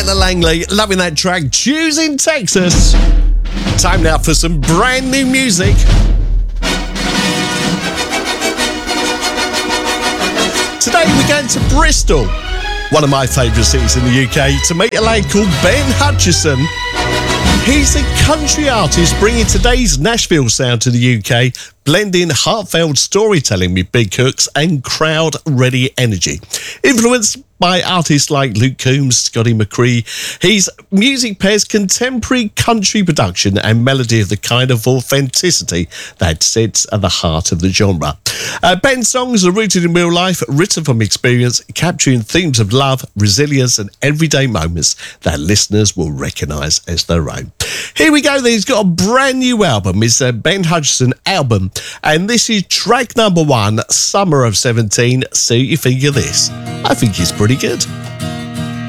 Ella Langley, loving that track, Choosing Texas. Time now for some brand new music. Today we're going to Bristol, one of my favourite cities in the UK, to meet a lad called Ben Hutchison. He's a country artist bringing today's Nashville sound to the UK, blending heartfelt storytelling with big hooks and crowd-ready energy. Influenced by artists like Luke Combs, Scotty McCree, his music pairs contemporary country production and melody of the kind of authenticity that sits at the heart of the genre. Ben's songs are rooted in real life, written from experience, capturing themes of love, resilience and everyday moments that listeners will recognise as their own. Here we go then, he's got a brand new album. It's a Ben Hutchison album, and this is track number 1, Summer of 17. See what you think of this. I think it's pretty good.